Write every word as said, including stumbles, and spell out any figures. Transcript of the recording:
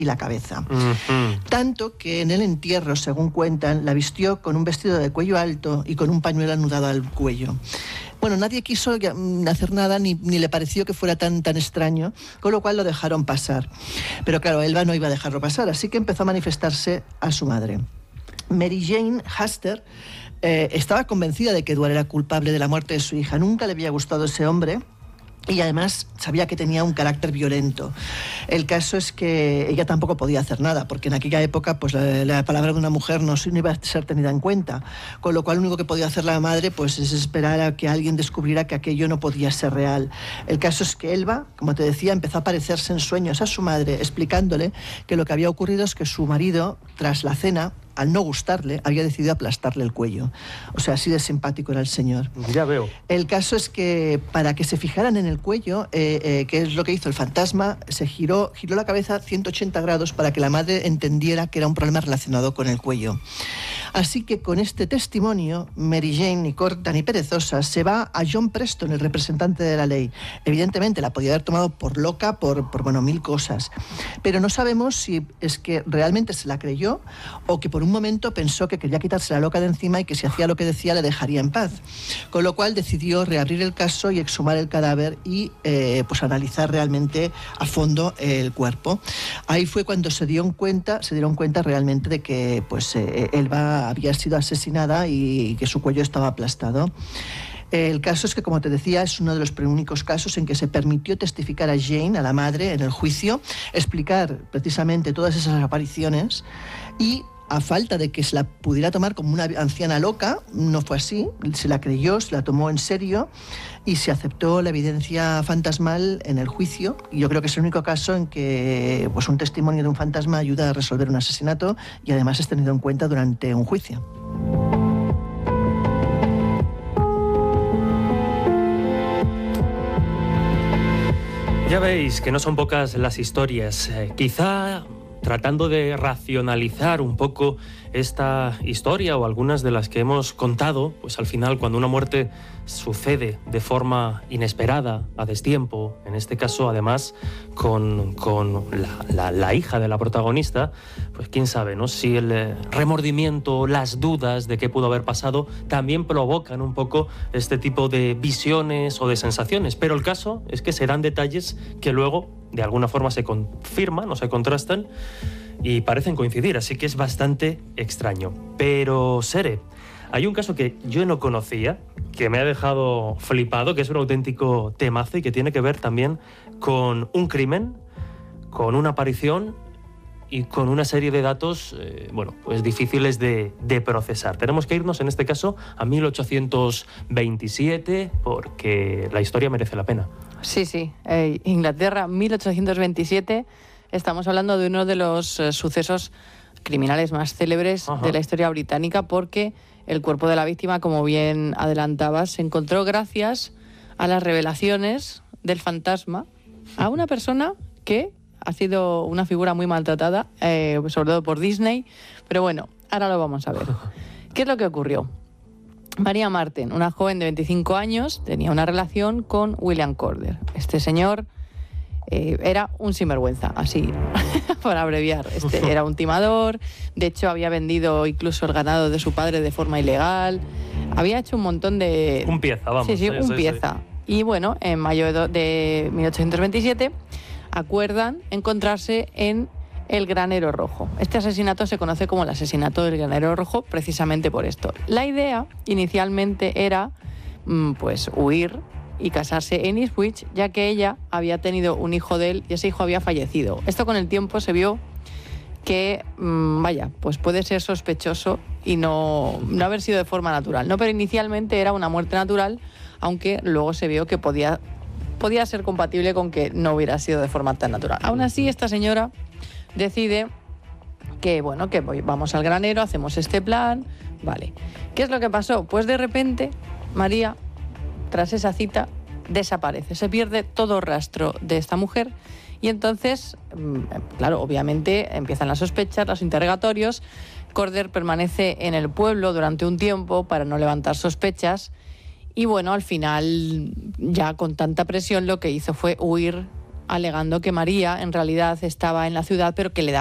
y la cabeza. Uh-huh. Tanto que en el entierro, según cuentan, la vistió con un vestido de cuello alto y con un pañuelo anudado al cuello. Bueno, nadie quiso hacer nada, ni, ni le pareció que fuera tan, tan extraño, con lo cual lo dejaron pasar. Pero claro, Elba no iba a dejarlo pasar, así que empezó a manifestarse a su madre. Mary Jane Haster eh, estaba convencida de que Edward era culpable de la muerte de su hija. Nunca le había gustado ese hombre. Y además sabía que tenía un carácter violento. El caso es que ella tampoco podía hacer nada, porque en aquella época pues, la, la palabra de una mujer no, no iba a ser tenida en cuenta. Con lo cual lo único que podía hacer la madre pues, es esperar a que alguien descubriera que aquello no podía ser real. El caso es que Elba, como te decía, empezó a aparecerse en sueños a su madre, explicándole que lo que había ocurrido es que su marido, tras la cena, al no gustarle, había decidido aplastarle el cuello. O sea, así de simpático era el señor. Ya veo. El caso es que, para que se fijaran en el cuello, eh, eh, que es lo que hizo el fantasma, se giró, giró la cabeza ciento ochenta grados para que la madre entendiera que era un problema relacionado con el cuello. Así que con este testimonio, Mary Jane, ni corta ni perezosa, se va a John Preston, el representante de la ley. Evidentemente la podía haber tomado por loca, por, por bueno, mil cosas. Pero no sabemos si es que realmente se la creyó o que por un momento pensó que quería quitarse la loca de encima y que si hacía lo que decía le dejaría en paz. Con lo cual decidió reabrir el caso y exhumar el cadáver y eh, pues analizar realmente a fondo el cuerpo. Ahí fue cuando se dieron cuenta, se dieron cuenta realmente de que pues eh, Elba había sido asesinada y que su cuello estaba aplastado. El caso es que, como te decía, es uno de los únicos casos en que se permitió testificar a Jane, a la madre, en el juicio, explicar precisamente todas esas apariciones y, a falta de que se la pudiera tomar como una anciana loca, no fue así, se la creyó, se la tomó en serio y se aceptó la evidencia fantasmal en el juicio. Y yo creo que es el único caso en que pues, un testimonio de un fantasma ayuda a resolver un asesinato y además es tenido en cuenta durante un juicio. Ya veis que no son pocas las historias. Eh, quizá tratando de racionalizar un poco esta historia o algunas de las que hemos contado, pues al final cuando una muerte sucede de forma inesperada, a destiempo, en este caso además con, con la, la, la hija de la protagonista, pues quién sabe, ¿no? Si el remordimiento, las dudas de qué pudo haber pasado también provocan un poco este tipo de visiones o de sensaciones. Pero el caso es que serán detalles que luego de alguna forma se confirman o se contrastan y parecen coincidir, así que es bastante extraño. Pero, Sere, hay un caso que yo no conocía, que me ha dejado flipado, que es un auténtico temazo y que tiene que ver también con un crimen, con una aparición y con una serie de datos, eh, bueno, pues difíciles de, de procesar. Tenemos que irnos, en este caso, a mil ochocientos veintisiete, porque la historia merece la pena. Sí, sí. Eh, Inglaterra, mil ochocientos veintisiete. Estamos hablando de uno de los eh, sucesos criminales más célebres Ajá. de la historia británica, porque el cuerpo de la víctima, como bien adelantabas, se encontró gracias a las revelaciones del fantasma a una persona que ha sido una figura muy maltratada, eh, sobre todo por Disney, pero bueno, ahora lo vamos a ver. ¿Qué es lo que ocurrió? María Marten, una joven de veinticinco años, tenía una relación con William Corder. Este señor eh, era un sinvergüenza, así, para abreviar. Este era un timador, de hecho había vendido incluso el ganado de su padre de forma ilegal, había hecho un montón de... Un pieza, vamos. Sí, sí, sí un sí, pieza. Sí. Y bueno, en mayo de mil ochocientos veintisiete... acuerdan encontrarse en el Granero Rojo. Este asesinato se conoce como el asesinato del Granero Rojo precisamente por esto. La idea inicialmente era pues huir y casarse en Ipswich, ya que ella había tenido un hijo de él y ese hijo había fallecido. Esto con el tiempo se vio que, vaya, pues puede ser sospechoso y no, no haber sido de forma natural, ¿no? Pero inicialmente era una muerte natural, aunque luego se vio que podía podía ser compatible con que no hubiera sido de forma tan natural. Aún así, esta señora decide que, bueno, que vamos al granero, hacemos este plan, vale. ¿Qué es lo que pasó? Pues de repente, María, tras esa cita, desaparece, se pierde todo rastro de esta mujer y entonces, claro, obviamente empiezan las sospechas, los interrogatorios. Corder permanece en el pueblo durante un tiempo para no levantar sospechas. Y bueno, al final, ya con tanta presión, lo que hizo fue huir alegando que María en realidad estaba en la ciudad, pero que le daba